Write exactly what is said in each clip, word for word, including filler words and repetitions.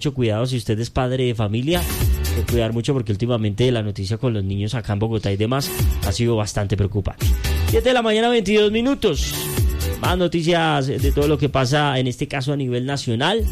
mucho cuidado si usted es padre de familia, hay que cuidar mucho porque últimamente la noticia con los niños acá en Bogotá y demás ha sido bastante preocupante. siete de la mañana, veintidós minutos. Más noticias de todo lo que pasa en este caso a nivel nacional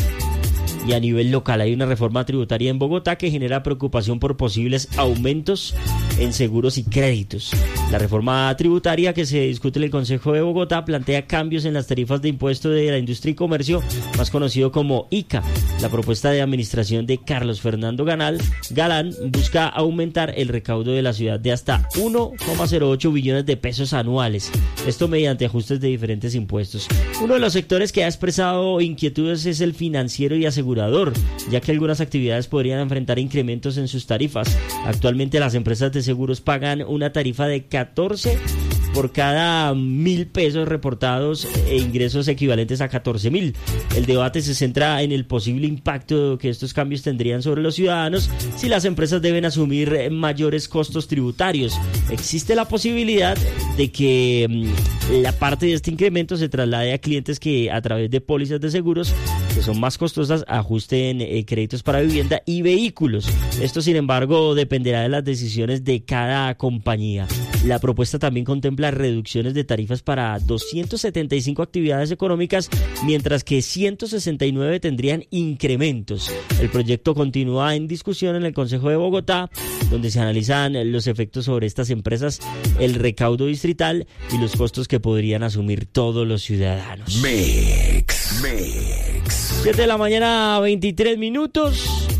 y a nivel local. Hay una reforma tributaria en Bogotá que genera preocupación por posibles aumentos en seguros y créditos. La reforma tributaria que se discute en el Consejo de Bogotá plantea cambios en las tarifas de impuesto de la industria y comercio, más conocido como I C A. La propuesta de administración de Carlos Fernando Ganal, Galán busca aumentar el recaudo de la ciudad de hasta uno coma cero ocho billones de pesos anuales. Esto mediante ajustes de diferentes impuestos. Uno de los sectores que ha expresado inquietudes es el financiero y asegurador, ya que algunas actividades podrían enfrentar incrementos en sus tarifas. Actualmente las empresas de seguros pagan una tarifa de catorce por cada mil pesos reportados e ingresos equivalentes a catorce mil. El debate se centra en el posible impacto que estos cambios tendrían sobre los ciudadanos si las empresas deben asumir mayores costos tributarios. Existe la posibilidad de que la parte de este incremento se traslade a clientes que a través de pólizas de seguros que son más costosas ajusten eh, créditos para vivienda y vehículos. Esto, sin embargo, dependerá de las decisiones de cada compañía. La propuesta también contempla reducciones de tarifas para doscientas setenta y cinco actividades económicas, mientras que ciento sesenta y nueve tendrían incrementos. El proyecto continúa en discusión en el Consejo de Bogotá, donde se analizan los efectos sobre estas empresas, el recaudo distrital y los costos que podrían asumir todos los ciudadanos. Mix, mix. siete de la mañana, veintitrés minutos.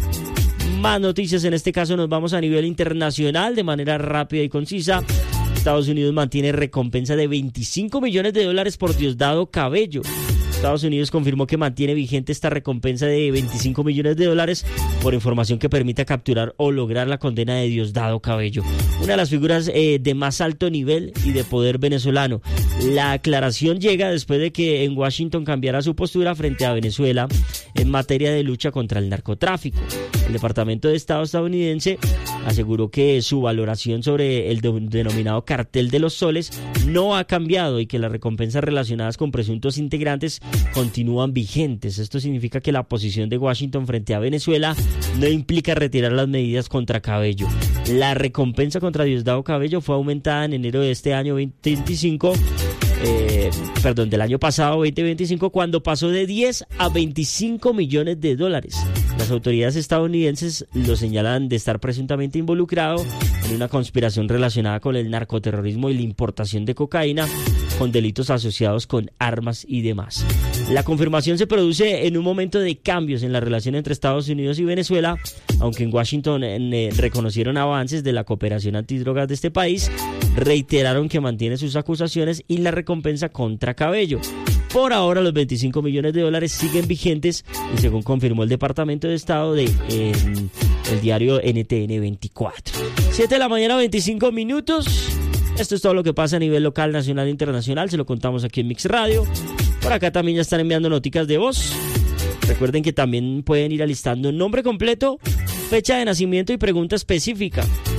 Más noticias, en este caso nos vamos a nivel internacional de manera rápida y concisa. Estados Unidos mantiene recompensa de veinticinco millones de dólares por Diosdado Cabello. Estados Unidos confirmó que mantiene vigente esta recompensa de veinticinco millones de dólares por información que permita capturar o lograr la condena de Diosdado Cabello, una de las figuras eh, de más alto nivel y de poder venezolano. La aclaración llega después de que en Washington cambiara su postura frente a Venezuela en materia de lucha contra el narcotráfico. El Departamento de Estado estadounidense aseguró que su valoración sobre el de- denominado cartel de los soles no ha cambiado y que las recompensas relacionadas con presuntos integrantes continúan vigentes. Esto significa que la posición de Washington frente a Venezuela no implica retirar las medidas contra Cabello. La recompensa contra Diosdado Cabello fue aumentada en enero de este año veinte veinticinco, eh, perdón, del año pasado veinte veinticinco, cuando pasó de diez a veinticinco millones de dólares. Las autoridades estadounidenses lo señalan de estar presuntamente involucrado en una conspiración relacionada con el narcoterrorismo y la importación de cocaína, con delitos asociados con armas y demás. La confirmación se produce en un momento de cambios en la relación entre Estados Unidos y Venezuela, aunque en Washington eh, reconocieron avances de la cooperación antidrogas de este país, reiteraron que mantiene sus acusaciones y la recompensa contra Cabello. Por ahora los veinticinco millones de dólares siguen vigentes y según confirmó el Departamento de Estado de eh, el diario N T N veinticuatro. siete de la mañana, veinticinco minutos. Esto es todo lo que pasa a nivel local, nacional e internacional. Se lo contamos aquí en Mix Radio. Por acá también ya están enviando noticas de voz. Recuerden que también pueden ir alistando nombre completo, fecha de nacimiento y pregunta específica.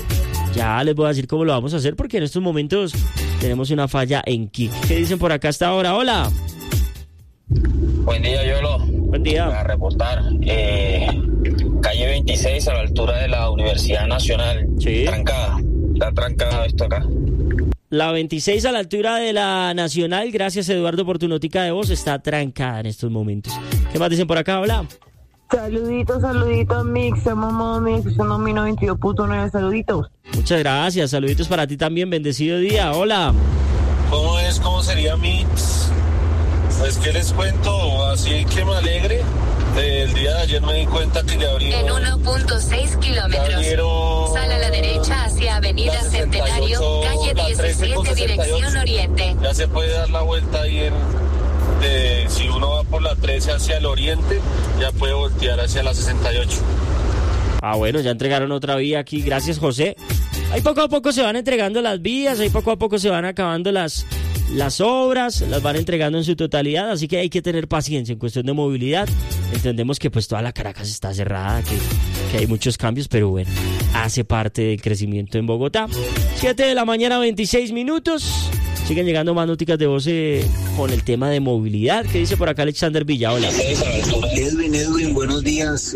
Ya les voy a decir cómo lo vamos a hacer porque en estos momentos tenemos una falla en Kik. ¿Qué dicen por acá hasta ahora? Hola. Buen día, Yolo. Buen día. Para reportar, eh, calle veintiséis a la altura de la Universidad Nacional. Sí. Trancada. Está trancado esto acá. La veintiséis a la altura de la Nacional, gracias Eduardo por tu notica de voz, está trancada en estos momentos. ¿Qué más dicen por acá? Hola. Saluditos, saluditos, Mix, somos modo Mix, son mi noventa y dos punto nueve, saluditos. Muchas gracias, saluditos para ti también, bendecido día, hola. ¿Cómo es? ¿Cómo sería Mix? Pues que les cuento, así que me alegre. El día de ayer me di cuenta que ya abrieron... En uno punto seis kilómetros. abrieron Sale a la derecha hacia Avenida Centenario, calle diecisiete, dirección oriente. Ya se puede dar la vuelta ahí en... De, si uno va por la trece hacia el oriente, ya puede voltear hacia la sesenta y ocho. Ah, bueno, ya entregaron otra vía aquí, gracias José. Ahí poco a poco se van entregando las vías, ahí poco a poco se van acabando las, las obras, las van entregando en su totalidad, así que hay que tener paciencia en cuestión de movilidad. Entendemos que pues toda la Caracas está cerrada, que, que hay muchos cambios, pero bueno, hace parte del crecimiento en Bogotá. siete de la mañana, veintiséis minutos. Siguen llegando más noticias de voz eh, con el tema de movilidad. ¿Qué dice por acá Alexander Villa? Hola. Edwin, Edwin, buenos buenos días.